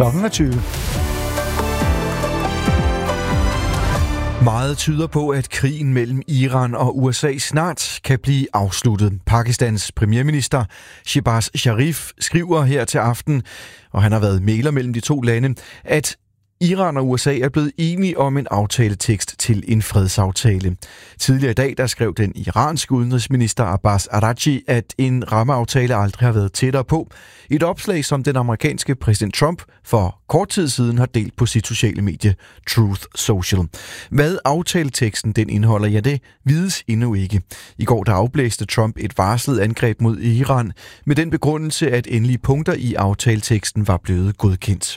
Klokken er 20. Meget tyder på, at krigen mellem Iran og USA snart kan blive afsluttet. Pakistans premierminister Shehbaz Sharif skriver her til aften, og han har været mægler mellem de to lande, at Iran og USA er blevet enige om en aftaletekst til en fredsaftale. Tidligere i dag der skrev den iranske udenrigsminister Abbas Araghchi, at en rammeaftale aldrig har været tættere på. Et opslag, som den amerikanske præsident Trump for kort tid siden har delt på sit sociale medie Truth Social. Hvad aftaleteksten den indeholder, ja det vides endnu ikke. I går der afblæste Trump et varslet angreb mod Iran med den begrundelse, at endelige punkter i aftaleteksten var blevet godkendt.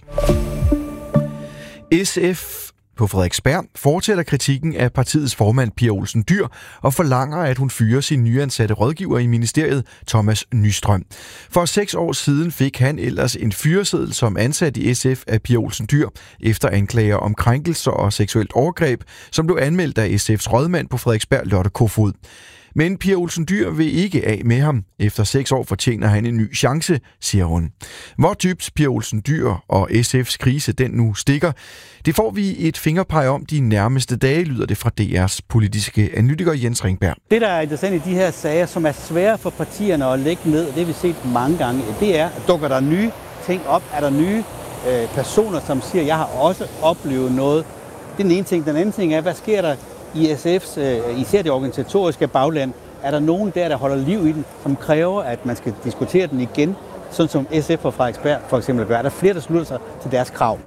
SF på Frederiksberg fortsætter kritikken af partiets formand Pia Olsen Dyhr og forlanger, at hun fyrer sin nyansatte rådgiver i ministeriet, Thomas Nystrøm. For 6 år siden fik han ellers en fyreseddel som ansat i SF af Pia Olsen Dyhr efter anklager om krænkelser og seksuelt overgreb, som blev anmeldt af SF's rådmand på Frederiksberg, Lotte Kofod. Men Pia Olsen Dyhr vil ikke af med ham. Efter 6 år fortjener han en ny chance, siger hun. Hvor dybt Pia Olsen Dyhr og SF's krise den nu stikker, det får vi et fingerpeg om de nærmeste dage, lyder det fra DR's politiske analytiker Jens Ringberg. Det, der er interessant i de her sager, som er svære for partierne at lægge ned, det har vi set mange gange, det er, at dukker der nye ting op, er der nye personer, som siger, jeg har også oplevet noget. Det er den ene ting. Den anden ting er, hvad sker der i SF's, især det organisatoriske bagland? Er der nogen der holder liv i den, som kræver, at man skal diskutere den igen, sådan som SF og Frederiksberg for eksempel gør? Er der flere, der slutter sig til deres krav?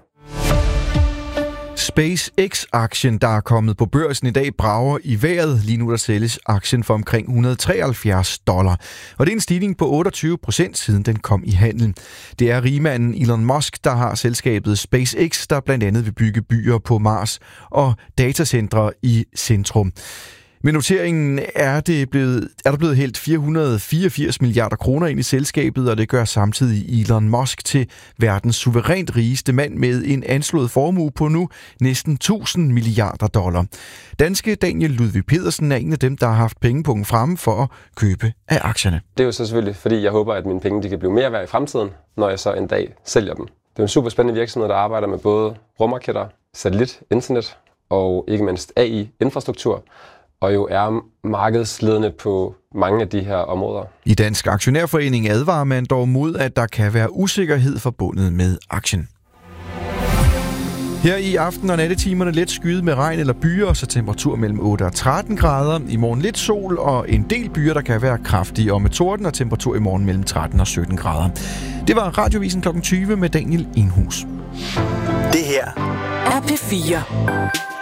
SpaceX-aktien, der er kommet på børsen i dag, brager i vejret. Lige nu der sælges aktien for omkring $173. Og det er en stigning på 28% siden den kom i handel. Det er rigmanden Elon Musk, der har selskabet SpaceX, der blandt andet vil bygge byer på Mars og datacentre i centrum. Med noteringen er der blevet hældt 484 milliarder kroner ind i selskabet, og det gør samtidig Elon Musk til verdens suverænt rigeste mand med en anslået formue på nu næsten $1000 milliarder. Danske Daniel Ludvig Pedersen er en af dem, der har haft pengepunkten fremme for at købe af aktierne. Det er jo så selvfølgelig, fordi jeg håber, at mine penge de kan blive mere værd i fremtiden, når jeg så en dag sælger dem. Det er en super spændende virksomhed, der arbejder med både rumraketter, satellit, internet og ikke mindst AI-infrastruktur, og jo er markedsledende på mange af de her områder. I Dansk Aktionærforening advarer man dog mod, at der kan være usikkerhed forbundet med aktien. Her i aften- og nattetimerne let skyet med regn eller byer, så temperatur mellem 8 og 13 grader. I morgen lidt sol og en del byer, der kan være kraftige, og med torden og temperatur i morgen mellem 13 og 17 grader. Det var Radiovisen kl. 20 med Daniel Enhus. Det her er P4.